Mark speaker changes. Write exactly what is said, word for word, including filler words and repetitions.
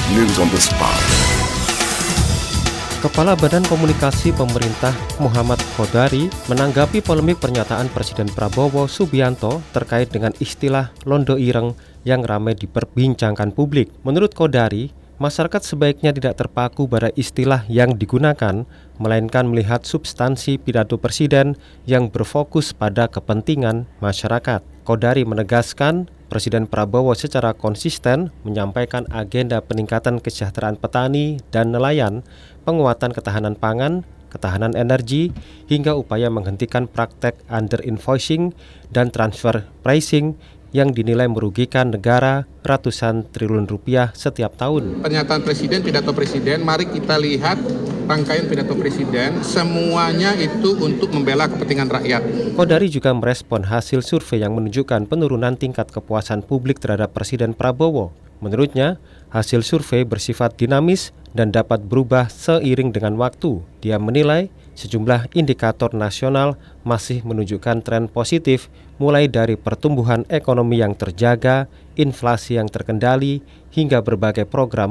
Speaker 1: News on the spot.
Speaker 2: Kepala Badan Komunikasi Pemerintah Muhammad Qodari menanggapi polemik pernyataan Presiden Prabowo Subianto terkait dengan istilah londo ireng yang ramai diperbincangkan publik. Menurut Qodari, masyarakat sebaiknya tidak terpaku pada istilah yang digunakan, melainkan melihat substansi pidato Presiden yang berfokus pada kepentingan masyarakat. Qodari menegaskan, Presiden Prabowo secara konsisten menyampaikan agenda peningkatan kesejahteraan petani dan nelayan, penguatan ketahanan pangan, ketahanan energi, hingga upaya menghentikan praktek under-invoicing dan transfer pricing yang dinilai merugikan negara ratusan triliun rupiah setiap tahun.
Speaker 3: Pernyataan Presiden, pidato Presiden, mari kita lihat rangkaian pidato Presiden, semuanya itu untuk membela kepentingan rakyat.
Speaker 2: Qodari juga merespon hasil survei yang menunjukkan penurunan tingkat kepuasan publik terhadap Presiden Prabowo. Menurutnya, hasil survei bersifat dinamis dan dapat berubah seiring dengan waktu. Dia menilai sejumlah indikator nasional masih menunjukkan tren positif, mulai dari pertumbuhan ekonomi yang terjaga, inflasi yang terkendali, hingga berbagai program